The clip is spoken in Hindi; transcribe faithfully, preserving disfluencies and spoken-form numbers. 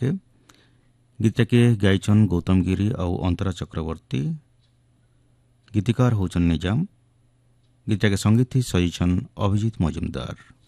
के गीत के गायचन गौतम गिरी और अंतरा चक्रवर्ती। गीतिकार होचन निजाम। गीत के संगीत सजीछन अभिजीत मजुमदार।